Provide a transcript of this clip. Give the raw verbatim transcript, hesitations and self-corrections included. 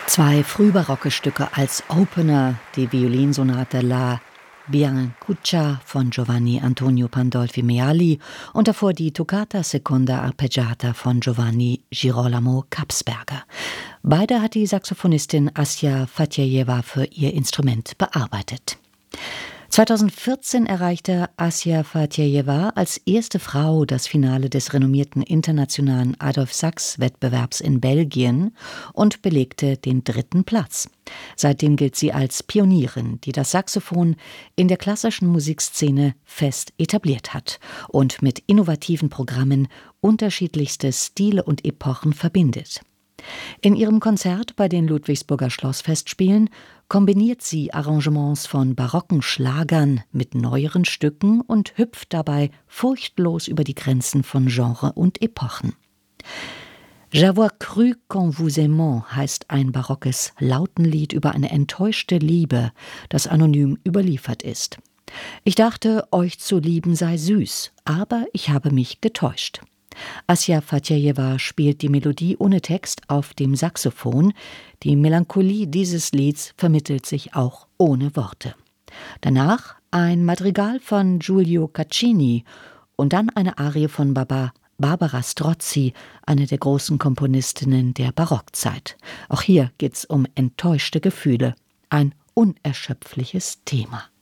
Zwei frühbarocke Stücke als Opener, die Violinsonate La Biancuccia von Giovanni Antonio Pandolfi Meali und davor die Toccata Seconda Arpeggiata von Giovanni Girolamo Kapsberger. Beide hat die Saxophonistin Assia Fatjejewa für ihr Instrument bearbeitet. zweitausendvierzehn erreichte Assia Fatjejewa als erste Frau das Finale des renommierten internationalen Adolphe-Sax-Wettbewerbs in Belgien und belegte den dritten Platz. Seitdem gilt sie als Pionierin, die das Saxophon in der klassischen Musikszene fest etabliert hat und mit innovativen Programmen unterschiedlichste Stile und Epochen verbindet. In ihrem Konzert bei den Ludwigsburger Schlossfestspielen kombiniert sie Arrangements von barocken Schlagern mit neueren Stücken und hüpft dabei furchtlos über die Grenzen von Genre und Epochen. J'avois cru qu'en vous aimant heißt ein barockes Lautenlied über eine enttäuschte Liebe, das anonym überliefert ist. Ich dachte, euch zu lieben sei süß, aber ich habe mich getäuscht. Assia Fatjejewa spielt die Melodie ohne Text auf dem Saxophon. Die Melancholie dieses Lieds vermittelt sich auch ohne Worte. Danach ein Madrigal von Giulio Caccini und dann eine Arie von Baba, Barbara Strozzi, eine der großen Komponistinnen der Barockzeit. Auch hier geht's um enttäuschte Gefühle, ein unerschöpfliches Thema.